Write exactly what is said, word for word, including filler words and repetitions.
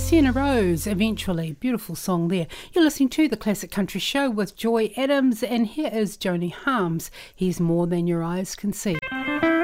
Sienna Rose, Eventually. Beautiful song there. You're listening to The Classic Country Show with Joy Adams, and here is Joni Harms. He's More Than Your Eyes Can See.